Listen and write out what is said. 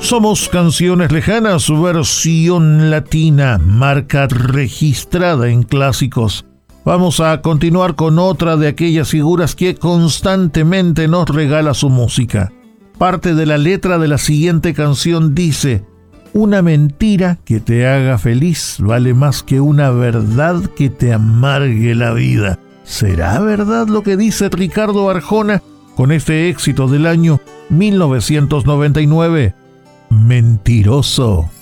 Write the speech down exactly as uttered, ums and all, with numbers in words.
Somos Canciones Lejanas, versión latina, marca registrada en clásicos. Vamos a continuar con otra de aquellas figuras que constantemente nos regala su música. Parte de la letra de la siguiente canción dice: una mentira que te haga feliz vale más que una verdad que te amargue la vida. ¿Será verdad lo que dice Ricardo Arjona con este éxito del año mil novecientos noventa y nueve? Mentiroso.